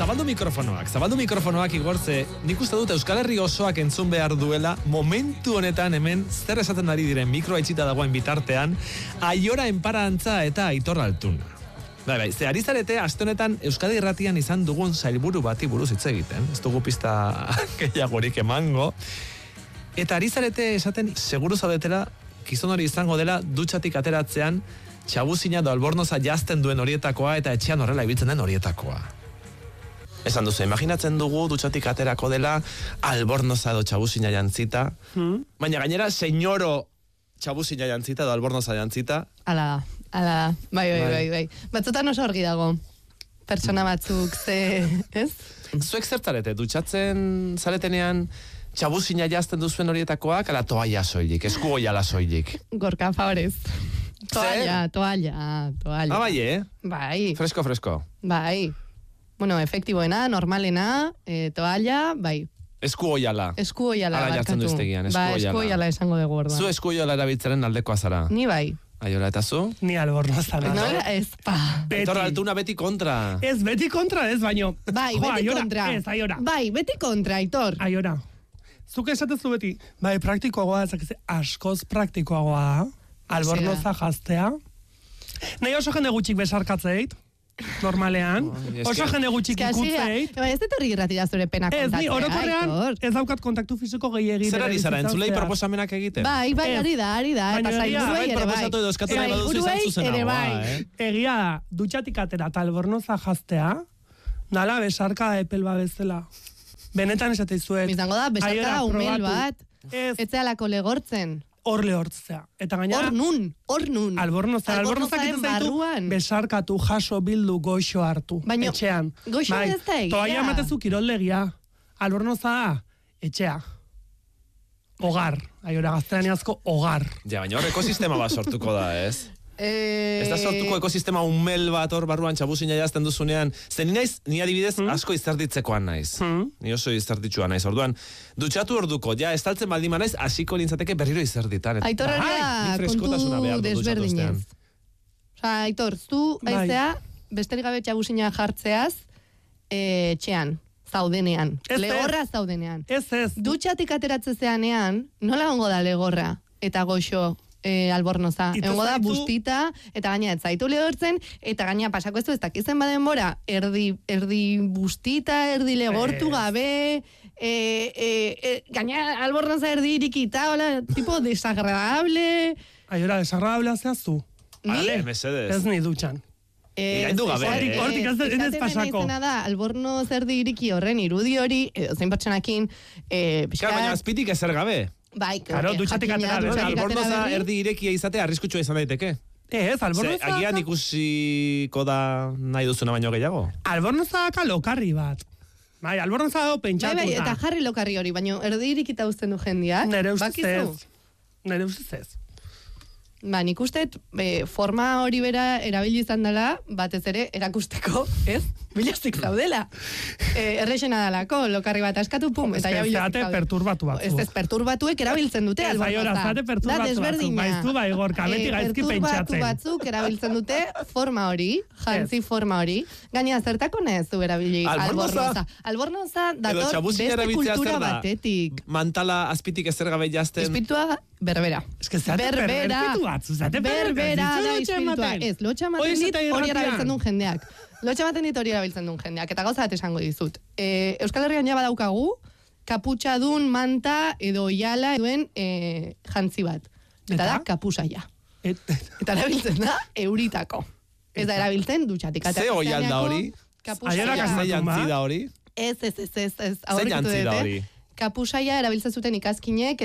zabaldu mikrofonoak igortze, nik uste dut Euskal Herri osoak entzun behar duela, momentu honetan hemen zer esaten ari diren mikroa itxita dagoen bitartean, Aiora Enparantza eta Aitor Altuna. Bai, ze ari zarete, aste honetan Euskadi Irratian izan dugun sailburu bati buruz hitz egiten, ez dugu pista gehiagorik emango, eta ari zarete esaten, seguru zaudetela, gizon hori izango dela dutxatik ateratzean, txabuzina edo albornoza jazten duen horietakoa eta etxean horrela ibiltzen den horietakoa. Esan duzu, imaginatzen dugu dutxatik aterako dela albornoza edo txabuzina jantzita, baina gainera senyoro txabuzina jantzita edo albornoza jantzita. Ala, bai. Batzutan oso argi dago. Pertsona batzuk ez? Zuek zertarete, dutxatzen zaretenean txabuzina jazten duzuen horietakoak, ala toalla soilik, eskugoiala soilik. Gorka, favorez. Toalla. Ah, bai, Bai. Fresko. Bai. Bueno, efektiboena, normalena, toalla, bai. Eskugoiala. Eskugoiala, barkatu. Jartzen duztegian, eskugoiala. Ba, eskugoiala esango dugu orduan. Zu eskugoiala erabiltzaren aldekoa zara. Ni bai. Aiora, eta zu? Ni albornoza. Nola ez, pa. Aitor Altuna beti kontra. Ez, beti kontra ez, baino. Bai, beti kontra. Ez, Aiora. Bai, beti kontra, Aitor. Aiora. Zuk esatezu beti, bai, praktikoagoa, ezakize, askoz praktikoagoa, albornoza jaztea. Nahi oso jende gutxik besarkatzeit, normalean. Oso jende gutxik ikutzeit. Ez dut hori irratira zure pena kontatzea. Ez, ni orokorrean ez daukat kontaktu fisiko gehiagin. Zer ari zara, entzulei proposamenak egiten? Bai, ari da. Eta zainburuei ere bai. Proposatu edo eskatu nahi baduzu izan zuzenagoa, Egia da, dutxatik atera eta albornoza jaztea, nala besarka epel bezala. Benetan esate izuet. Bizango da, besarka umel bat. Ez zehalako legortzen. Hor lehortzea. Eta gainera... Hor nun. Albornoza egiten zaitu, besarkatu, jaso, bildu, goixo hartu. Baina, etxean. Goixo ez da egia. Toaia ematezu kiroldegia. Albornoza da, etxea. Hogar. Aiora gaztelaniazko hogar. Ja, baina hor ekosistema bat sortuko da, ez? Ez da sortuko ekosistema umel bat hor barruan txabuzina jazten duzunean. Zer ni adibidez asko izerditzekoan naiz. Ni oso izerditsua naiz. Orduan, dutxatu orduko, ja, estaltzen baldima naiz, hasiko nintzateke berriro izerditan. Aitorra kontu desberdinez. Aitor, zu aizea, besterik gabe txabuzina jartzeaz, etxean, zaudenean. Legorra zaudenean. Ez. Dutxatik ateratzezeanean, nola ongo da legorra eta goxo albornoza. Egongo da bustita, eta gaina ez zaitu lehortzen, eta gaina pasako ez dakizen badenbora, erdi bustita, erdi legortu gabe, gaina albornoza erdi irikita, hola, tipo desagradable. Aiora, desagradable hazeazu. Ni? Mesedez. Ez ni dutxan. Gaindu gabe. Hortik ez pasako. Da, albornoz erdi iriki horren irudi hori, zein pertsonakin, baina azpitik ezer gabe. Bai, claro, dutxatik atera. Albornoza erdi irekia izatea arriskutsua izan daiteke. Ez, albornoza... Agian ikusiko da nahi duzuna baino gehiago. Albornoza daka lokarri bat. Bai, albornoza dago pentsatu da. Bai, eta jarri lokarri hori, baina erdi irikita uzten du jendiak. Nere ustez ez. Ba, nik usteet, forma hori bera erabili izan dela, batez ere, erakusteko, ez? Bilastik zaudela. Errexena dalako, lokarri bat askatu, pum, eta ja bilastik zaudela. Perturbatu batzu. Ez perbatuek erabiltzen dute, albornoza. Zate perturbatu batzu, baizu bai gorka, beti gaizki pentsatzen. Perturbatu batzuk erabiltzen dute forma hori, jantzi forma hori, gaina zertako nezu erabili albornoza. Albornoza dator beste kultura batetik. Mantala azpitik ezer gabe jazten. Espiritua berbera. Berbera da espiritua. Ez, lotxa maten dit hori erabiltzen duen jendeak. Eta gauza bat esango dizut. Euskal Herrian ja badaukagu, kaputxadun, manta edo oiala duen jantzi bat. Eta da kapusaia. Eta erabiltzen da euritako. Ez da erabiltzen dutxatik. Ze oial da hori? Ze jantzi da hori? Ez. Ze jantzi da hori? Kapusaia erabiltzen zuten ikaskinek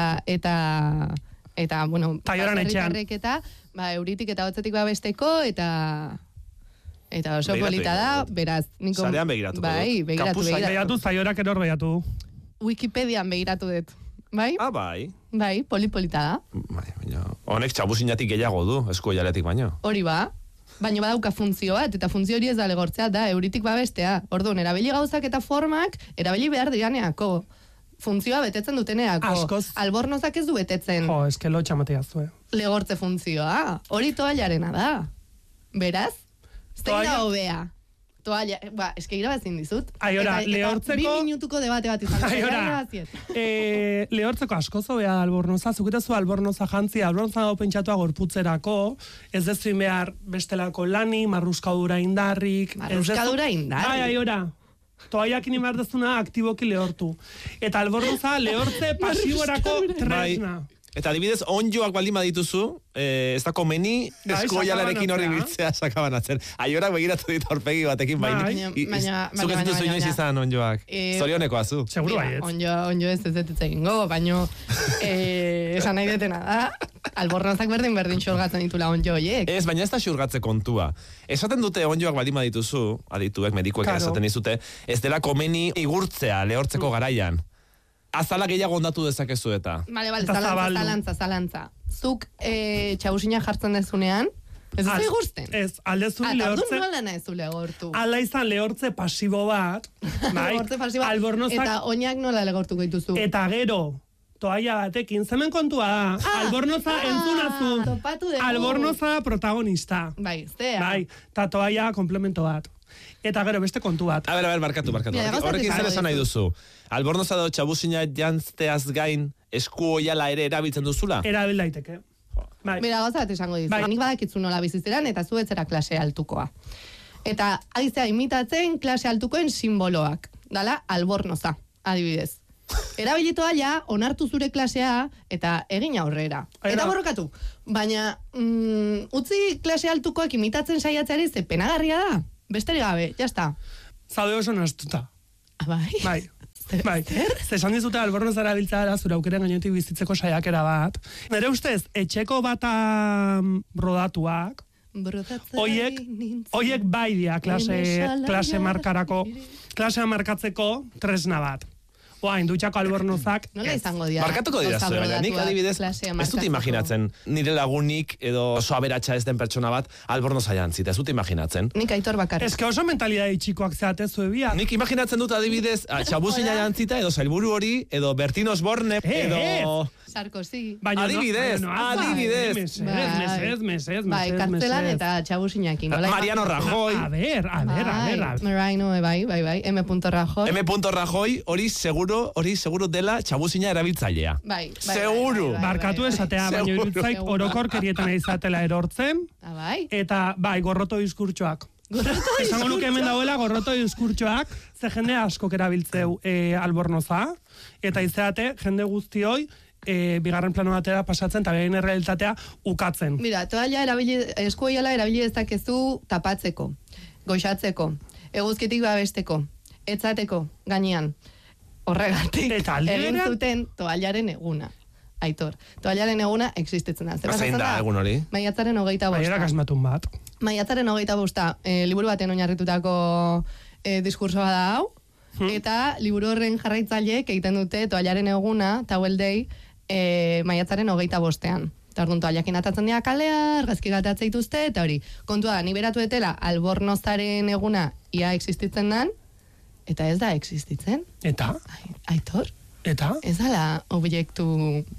eta bueno, Taioran etxean. Euritik eta hotzetik babesteko, eta oso polita da, beraz. Sarean begiratu. Bai, begiratu. Zaiorak eror begiratu. Wikipedian begiratu dut. Bai? Ah, bai. Bai, polita da. Honek txabuzinatik gehiago du, eskuialetik baino. Hori ba. Baina badauka funtzio bat, eta funtzio hori ez da legortzea, da euritik babestea. Orduan, erabili gauzak eta formak, erabili behar diraneako. Funtzioa betetzen duteneako. Askoz. Albornozak ez du betetzen. Jo, eske lotxa matea zue. Legortze funtzioa. Hori toallarena da. Beraz? Zein da hobea? toalla, eske irabazin dizut. Aiora, lehortzeko... 2 minutuko debate bat izan. Aiora, lehortzeko asko zobea da albornoza, zuketezu albornoza jantzi, albornoza dago pentsatua gorputzerako, ez dezuin behar bestelako lani, marruskadura indarrik. Marruskadura indarrik? Aiora. Toaiakin imardezuna aktiboki lehortu. Eta albornoza lehortze pasiborako tresna. Eta adibidez, onjoak baldin badituzu, ez da komeni eskoialarekin horri biltzea sakabanatzen. Aiorak begiratu dit horpegi batekin baina. Zuk ez dituzu inoiz izan onjoak. Zorioneko azu. Seguro baiet. Onjo ez egingo, baina esan nahi detena da. Albornozak berdin xurgatzen ditula onjo horiek. Ez, baina ez da xurgatze kontua. Esaten dute onjoak baldin badituzu, adituek, medikuek esaten dizute, ez dela komeni igurtzea lehortzeko garaian. Azala gehiago ondatu dezakezu eta. Bale, zalantza. Zuk txabusina jartzen dezunean, ez duzu igurtzen? Ez, aldezun lehortze... Eta nola nahi zu lehortu? Alda izan lehortze pasibo bat, albornozak... Eta oinak nola lehortuko dituzu? Eta gero, toalla batekin, zemen kontua da, albornoza entzunazu, albornoza protagonista. Bai, zea. Bai, eta toalla komplemento bat. Eta gero beste kontu bat. A ber, barkatu. Horrekin zer esan nahi duzu. Albornoza edo txabuzina jantzteaz gain esku oiala ere erabiltzen duzula? Erabil daiteke. Bai. Mira, gauza bat esango dizu. Nik badakitzu nola bizitzeran eta zu etzera klase altukoa. Eta aizea imitatzen klase altukoen simboloak. Dala, albornoza, adibidez. Erabilitu aia, onartu zure klasea eta egin aurrera. Eta borrokatu. Baina, utzi klase altukoak imitatzen saiatzeari ze penagarria da. Besterik gabe, jazta. Zaude oso nastuta. Bai. Bai, zesan dizute albornoza erabiltza da zure aukeren gainetik bizitzeko saiakera bat. Nere ustez, etxeko bata rodatuak, oiek bai dia klase markatzeko tresna bat. Oain, dutxako albornozak. Nola izango dira? Markatuko dira zure, baina nik adibidez, ez dut imaginatzen, nire lagunik edo oso aberatsa ez den pertsona bat albornoza jantzita, ez dut imaginatzen. Nik Aitor bakarrik. Ez que oso mentalidade txikoak zeatezu ebia. Nik imaginatzen dut adibidez, txabuzina jantzita, edo Sailburu hori, edo Bertin Osborne, edo... Sarkozy. Adibidez. Mesez. Bai, kartzelan eta txabuzinakin. Mariano Rajoy. A ver. Bai. M. Rajoy. M. Rajoy hori seguro dela txabuzina erabiltzailea. Bai. Seguro. Barkatu esatea, baina irutzaik orokorkerietan izatela erortzen. Eta, bai, gorroto diskurtsoak. Esango nuke hemen dauela gorroto diskurtsoak, ze jende askok erabiltzeu albornoza, eta izeate jende guztioi bigarren plano batera pasatzen eta behin errealitatea ukatzen. Mira, toalla eskuoiala erabili dezakezu tapatzeko, goxatzeko, eguzkitik babesteko, etzateko, gainean. Horregatik, egin zuten toallaren eguna. Aitor, toallaren eguna existitzen da. Zein da egun hori? Maiatzaren 25. Baierak asmatun bat. Maiatzaren 25. Liburu baten oinarritutako diskursoa da hau. Eta liburu horren jarraitzaileek egiten dute toallaren eguna, Towel Day, maiatzaren 25. Eta orduan toallakin atatzen dira kalea, argazki gatatzen dituzte, eta hori. Kontua da, ni beratu etela albornozaren eguna ia existitzen dan, eta ez da existitzen. Eta? Aitor? Eta? Ez dala obiektu,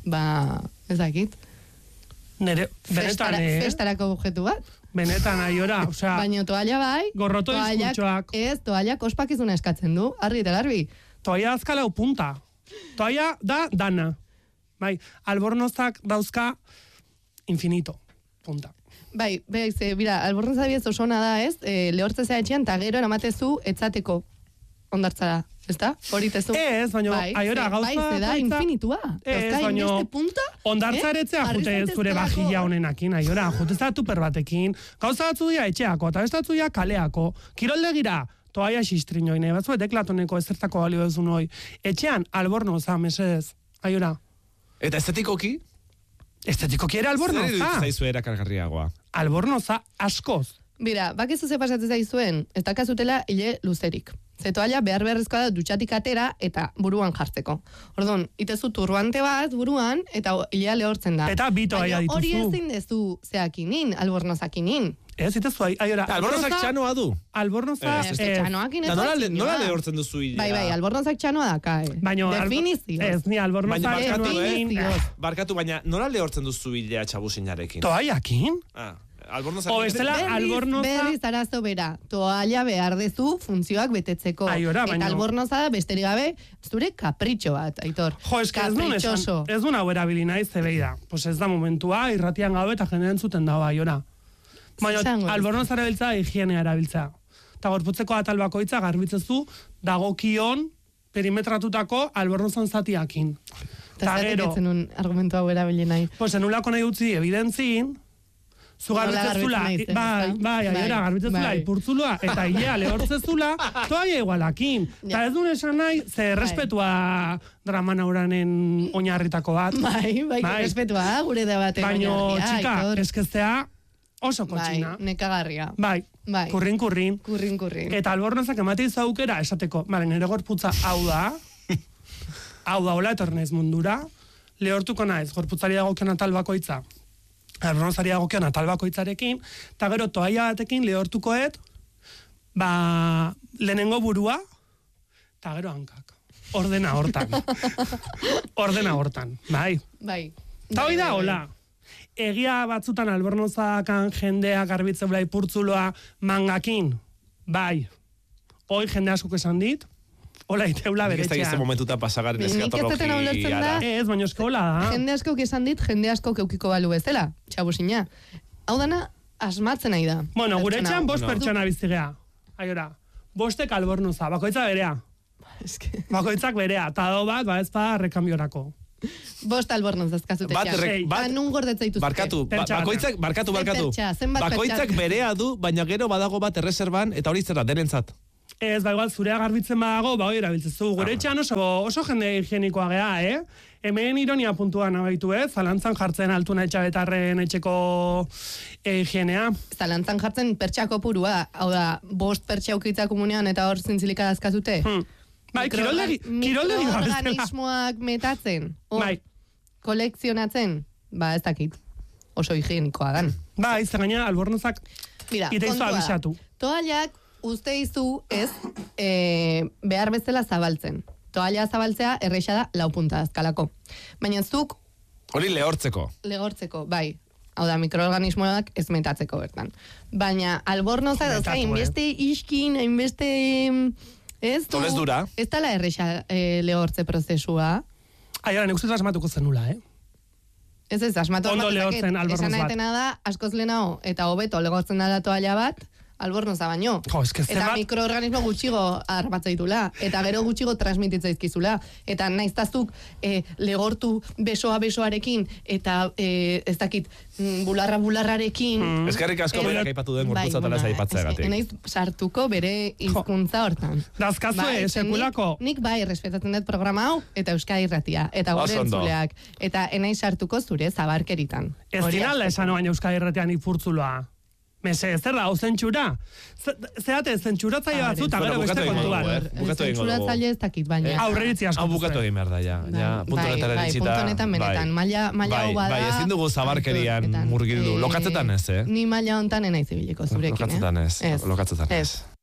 ez dakit. Nere, benetan, Festarako objektu bat? Benetan, aiora, osea... Baina toalla bai... Gorroto diskurtsoak... Ez, toallak ospakizuna eskatzen du, argi eta garbi. Toalla azkalau punta. Toalla da dana. Bai, albornozak dauzka infinito. Punta. Bai, bira, albornoza biez oso ona da, ez? Lehortzezea etxean, eta gero eramatezu etzateko ondartzara. Ezta? Hori tezu. Ez, baina, aiora, gauza... Bai, ze da infinitua. Ez, baina, ondartzaretzea jute zure bajilla honenakin, aiora, jute zatu perbatekin, gauza batzu dira etxeako, eta bestatzu dira kaleako, kiroldegira, toaia xistrinoin, batzu deklatoneko ezertako balio ez unoi. Etxean, albornoza, mesedez, aiora. Eta estetikoki? Estetikoki ere albornoza. Zer iruditzen zaizu erakargarriagoa? Albornoza askoz. Bira, bakizu ze pasatzen zaizuen, ez dakazutela hile luzerik. Ze toalla beharrezkoa da dutxatik atera eta buruan jartzeko. Orduan, itezu turbante bat buruan eta hilea lehortzen da. Eta bi toalla dituzu. Hori ezin dezu zeakinin, albornozakinin. Ez, itezu, aiora. Albornozak txanoa du? Albornoza... Txanoakin ez da. Nola lehortzen duzu hilea? Bai, albornozak txanoa da, kai. Definizioz. Ez, ni albornoza... Barkatu, baina nola lehortzen duzu hilea txabuzinarekin? Toallakin? O bestela, albornoza... Berriz arazo bera, toalla behar dezu funtzioak betetzeko. Eta albornoza da besterik gabe, zure kapritxo bat, Aitor. Jo, eske ez duen hau erabili nahi zebeida. Pues ez da momentua, irratian gabe eta jendeen zuten dago aiora. Baina, albornoza erabiltza, higienea erabiltza. Eta gorputzeko atal bakoitza garbitzezu dagokion perimetratutako albornozan zatiakin. Eta zertik etzen un argumentu hau erabili nahi. Pues enulako nahi utzi evidentzin, zu garbitzezula, aiora, garbitzezula, ipurtzulua, eta hilea lehortzezula, toaia igualakin. Eta ez duen esan nahi, ze respetua draman auranen oinarritako bat. Bai, respetua, gure debate oinarria. Baina, txika, eskeztea oso kotxina. Bai, nekagarria. Bai, kurrin. Eta albornozak emate aukera esateko, nire gorputza hau da, hola etornez mundura, lehortuko naiz, gorputzari dagokion atal bakoitza, albornozari dagokion atal bakoitzarekin, eta gero toaia batekin lehortukoet, lehenengo burua, eta gero hankak. Ordena hortan. Bai. Eta hoi da, hola. Egia batzutan albornozakan jendea garbitzen bela ipurtzuloa mangakin. Bai. Hoi jende askok esan dit. Hola iteula beretxean. Nik ez da momentuta pasagarren eskatologi gara. Ez, baina eskola da. Jende askok esan dit, jende askok eukiko balu bezala. Txabusina. Hau dana, asmatzen nahi da. Bueno, gure etxean 5 pertsona bizigea. Aiora, 5 albornoza, bakoitza berea. Bakoitzak berea. Eta do bat, ez pa rekambiorako. 5 albornoz azkazute txan. Nun gordetzaitu zute. Barkatu. Bakoitzak berea du, baina gero badago bat erreserban, eta hori zera, denentzat. Ez, igual, zurea garbitzen badago, hori erabiltzezu. Gure etxean oso jende higienikoa gea, Hemen ironia puntuan abaitu, zalantzan jartzen Altuna Etxabetarren etxeko higienea. Zalantzan jartzen pertxako purua, hau da, 5 pertxa aukitza komunean eta hor zintzilika dazkazute. Bai, kiroldegi mikroorganismoak metatzen. Bai. Kolekzionatzen. Ez dakit. Oso higienikoa dan. Bai, gaina albornozak iteizu abisatu. Toallak uste izu ez behar bezala zabaltzen. Toalla zabaltzea erreixa da 4 punta azkalako. Baina zuk... Hori lehortzeko. Bai. Hau da, mikroorganismoak ez metatzeko bertan. Baina albornoza da, hainbeste iskin, hainbeste... Ez dura. Ez tala erreixa lehortze prozesua. Aiora, nik uste asmatuko zenula, Ez, asmatu ondo lehortzen albornoz bat. Esan ahetena da, askoz lehenago, eta hobeto lehortzen da toalla bat, albornoza baino. Eta mikroorganismo gutxigo arbatzaitula, eta gero gutxigo transmititzaizkizula, eta naiztazuk legortu besoarekin, eta ez dakit bularrarekin. Eskerrik asko berak aipatu den gorputza tala ez aipatzeagatik. Enaiz sartuko bere hizkuntza hortan. Dazkazue, sekulako. Nik respetatzen dut programa hau, eta Euskadi Irratia, eta gure entzuleak. Eta enaiz sartuko zure zabarkeritan. Ez dinala esan oain Euskadi Irratian ipurtzuloa. Mese, zer da, zentsura? Zerate, zentsuratzaile batzu, eta gero beste kontuan. Zentsuratzaile ez dakit, baina. Aurreritzi asko. Hau bukatu egin behar da, ja. Punto honetan eritzita. Punto honetan benetan. Maila hau bada. Bai, ezin dugu zabarkerian murgildu. Lokatzetan ez, Ni maila honetan enaiz ibiliko zurekin, Lokatzetan ez.